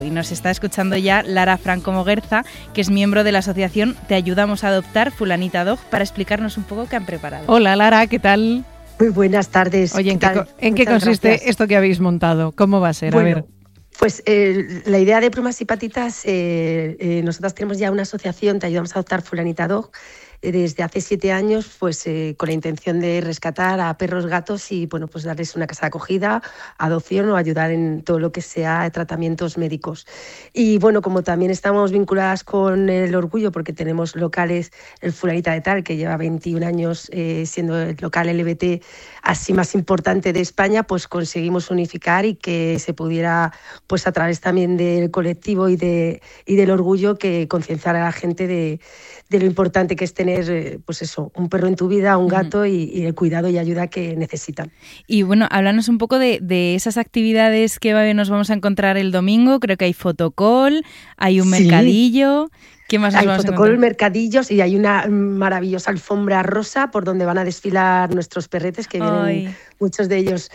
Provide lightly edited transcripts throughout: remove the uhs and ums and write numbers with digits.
Y nos está escuchando ya Lara Franco Moguerza, que es miembro de la asociación Te Ayudamos a Adoptar Fulanita Dog, para explicarnos un poco qué han preparado. Hola Lara, ¿qué tal? Muy buenas tardes. Oye, ¿en qué consiste gracias. Esto que habéis montado? ¿Cómo va a ser? Bueno, a ver. Pues la idea de Plumas y Patitas, nosotras tenemos ya una asociación, Te Ayudamos a Adoptar Fulanita Dog, desde hace 7 años, pues con la intención de rescatar a perros, gatos y bueno, pues darles una casa de acogida, adopción o ayudar en todo lo que sea tratamientos médicos. Y bueno, como también estamos vinculadas con el orgullo, porque tenemos locales, el Fulanita de Tal, que lleva 21 años siendo el local LGBT así más importante de España, pues conseguimos unificar y que se pudiera, pues a través también del colectivo y del orgullo, que concienciar a la gente de lo importante que es tener, pues eso, un perro en tu vida, un gato y el cuidado y ayuda que necesitan. Y bueno, háblanos un poco de esas actividades que nos vamos a encontrar el domingo. Creo que hay fotocall, hay un mercadillo. ¿Qué más nos hay vamos a fotocall, encontrar? mercadillos y hay una maravillosa alfombra rosa por donde van a desfilar nuestros perretes, que vienen muchos de ellos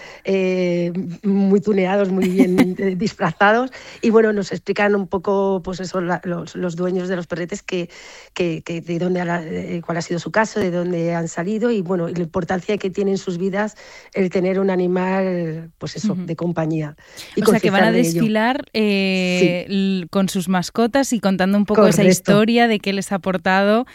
muy tuneados, muy bien disfrazados. Y bueno, nos explican un poco, pues eso, los dueños de los perretes, que de dónde cuál ha sido su caso, de dónde han salido y bueno, y la importancia que tiene en sus vidas el tener un animal, pues eso, de compañía. Y o sea, que van a desfilar con sus mascotas y contando un poco esa historia de qué les ha aportado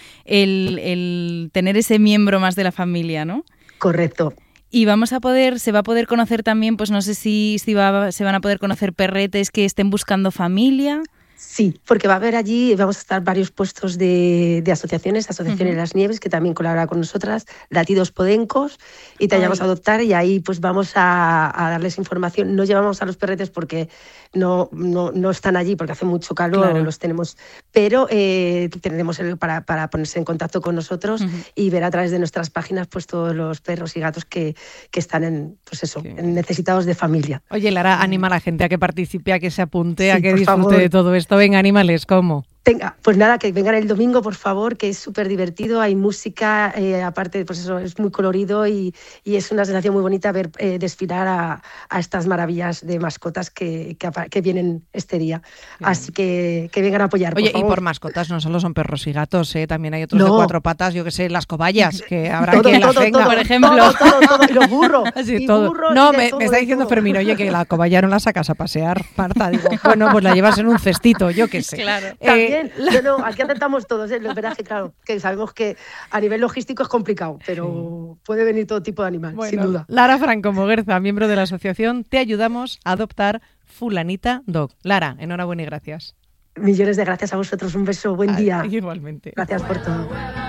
el tener ese miembro más de la familia, ¿no? Correcto. Y se va a poder conocer también, pues no sé si se van a poder conocer perretes que estén buscando familia. Sí, porque va a haber allí, vamos a estar varios puestos de asociaciones, Asociaciones Las Nieves, que también colabora con nosotras, Latidos Podencos, y Te Ayudamos a Adoptar, y ahí pues vamos a darles información. No llevamos a los perretes porque no están allí, porque hace mucho calor, los tenemos, pero tendremos para ponerse en contacto con nosotros y ver a través de nuestras páginas pues todos los perros y gatos que están necesitados de familia. Oye, Lara, anima a la gente a que participe, a que se apunte, a que disfrute favor. de todo esto. Venga, anímales, ¿cómo? Pues nada, que vengan el domingo, por favor, que es súper divertido, hay música, aparte, pues eso, es muy colorido y es una sensación muy bonita ver desfilar a estas maravillas de mascotas que vienen este día. Así que vengan a apoyar, Oye, por favor. Y por mascotas no solo son perros y gatos, también hay otros de 4 patas, yo que sé, las cobayas, que habrá quien las tenga, por ejemplo. Todo, y los burros. Sí, todo. No, me está diciendo Fermín, oye, que la cobaya no la sacas a pasear, Marta. Digo, bueno, pues la llevas en un cestito, yo qué sé. Claro. Aquí aceptamos todos, es verdad que claro, que sabemos que a nivel logístico es complicado, pero puede venir todo tipo de animal, sin duda. Lara Franco Moguerza, miembro de la asociación Te Ayudamos a Adoptar Fulanita Dog. Lara, enhorabuena y gracias. Millones de gracias a vosotros, un beso, buen día. Igualmente. Gracias por todo.